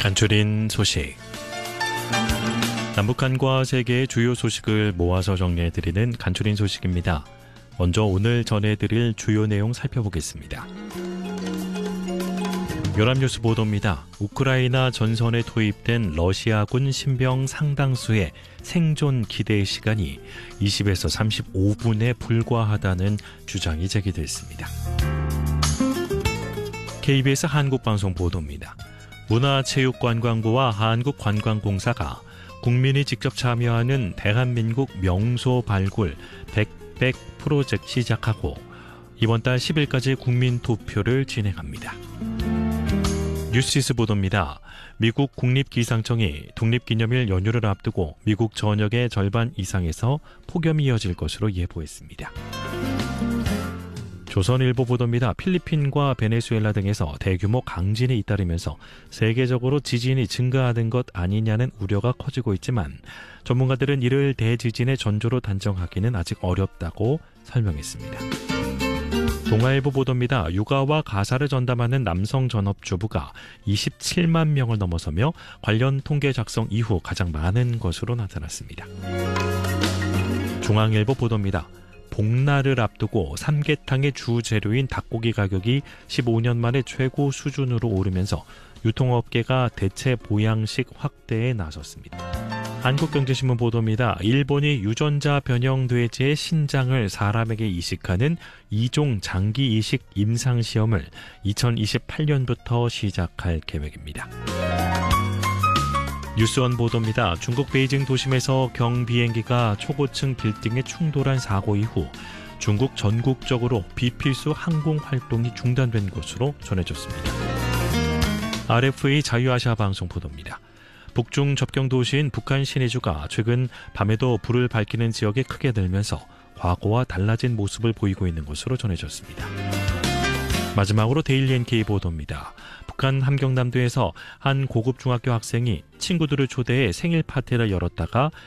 간추린 소식. 남북한과 세계의 주요 소식을 모아서 정리해드리는 간추린 소식입니다. 먼저 오늘 전해드릴 주요 내용 살펴보겠습니다. 연합뉴스 보도입니다. 우크라이나 전선에 투입된 러시아군 신병 상당수의 생존 기대 시간이 20에서 35분에 불과하다는 주장이 제기됐습니다. KBS 한국방송 보도입니다. 문화체육관광부와 한국관광공사가 국민이 직접 참여하는 대한민국 명소 발굴 백백 프로젝트 시작하고 이번 달 10일까지 국민투표를 진행합니다. 뉴시스 보도입니다. 미국 국립기상청이 독립기념일 연휴를 앞두고 미국 전역의 절반 이상에서 폭염이 이어질 것으로 예보했습니다. 조선일보 보도입니다. 필리핀과 베네수엘라 등에서 대규모 강진이 잇따르면서 세계적으로 지진이 증가하는 것 아니냐는 우려가 커지고 있지만 전문가들은 이를 대지진의 전조로 단정하기는 아직 어렵다고 설명했습니다. 동아일보 보도입니다. 육아와 가사를 전담하는 남성 전업주부가 27만 명을 넘어서며 관련 통계 작성 이후 가장 많은 것으로 나타났습니다. 중앙일보 보도입니다. 복날을 앞두고 삼계탕의 주 재료인 닭고기 가격이 15년 만에 최고 수준으로 오르면서 유통업계가 대체 보양식 확대에 나섰습니다. 한국경제신문 보도입니다. 일본이 유전자 변형 돼지의 신장을 사람에게 이식하는 2종 장기 이식 임상시험을 2028년부터 시작할 계획입니다. 뉴스원 보도입니다. 중국 베이징 도심에서 경비행기가 초고층 빌딩에 충돌한 사고 이후 중국 전국적으로 비필수 항공 활동이 중단된 것으로 전해졌습니다. RFA 자유아시아 방송 보도입니다. 북중 접경 도시인 북한 신의주가 최근 밤에도 불을 밝히는 지역이 크게 늘면서 과거와 달라진 모습을 보이고 있는 것으로 전해졌습니다. 마지막으로 데일리 NK 보도입니다. 북한 함경남도에서 한 고급 중학교 학생이 친구들을 초대해 생일 파티를 열었다가